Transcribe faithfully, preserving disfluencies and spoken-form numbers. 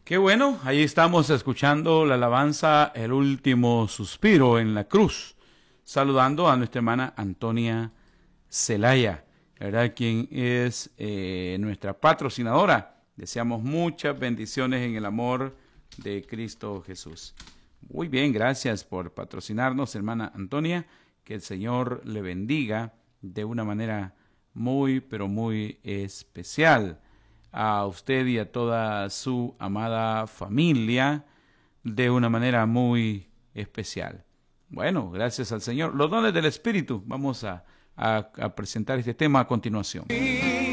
Qué bueno, ahí estamos escuchando la alabanza El último suspiro en la cruz, saludando a nuestra hermana Antonia Celaya, ¿verdad? Quien es eh, nuestra patrocinadora. Deseamos muchas bendiciones en el amor de Cristo Jesús. Muy bien, gracias por patrocinarnos, hermana Antonia. Que el Señor le bendiga de una manera muy, pero muy especial a usted y a toda su amada familia de una manera muy especial. Bueno, gracias al Señor. Los dones del Espíritu. Vamos a, a, a presentar este tema a continuación.